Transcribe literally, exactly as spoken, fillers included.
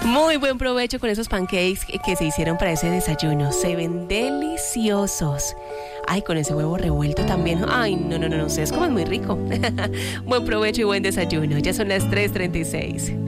Muy buen provecho con esos pancakes que, que se hicieron para ese desayuno. Se ven deliciosos. Ay, con ese huevo revuelto también. Ay, no, no, no, no, ustedes comen muy rico. Buen provecho y buen desayuno. Ya son las tres treinta y seis.